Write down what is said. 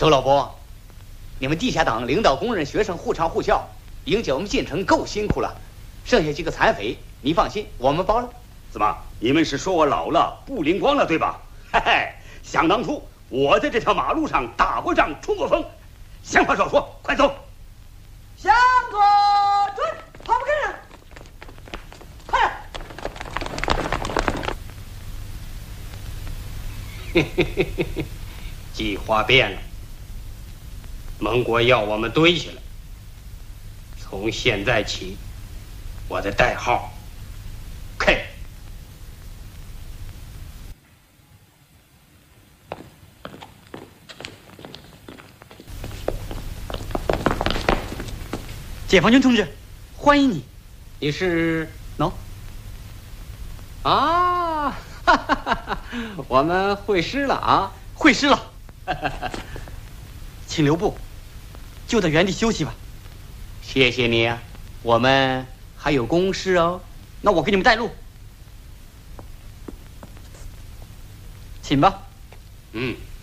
周老伯，你们地下党领导工人学生互唱互笑，迎接我们进城够辛苦了。剩下几个残匪，你放心，我们包了。 怎么？你们是说我老了不灵光了，对吧？嘿嘿，想当初我在这条马路上打过仗，冲过锋。闲话少说，快走！ 向左转，跑不跟上，快点！嘿嘿嘿嘿嘿，计划变了。盟国要我们堆起来。从现在起，我的代号 K。 解放军同志，欢迎你。 你是喏、 啊，哈哈哈！我们会师了啊， 会师了。请留步，就在原地休息吧。 谢谢你啊，我们还有公事哦。 那我给你们带路，请吧。 嗯。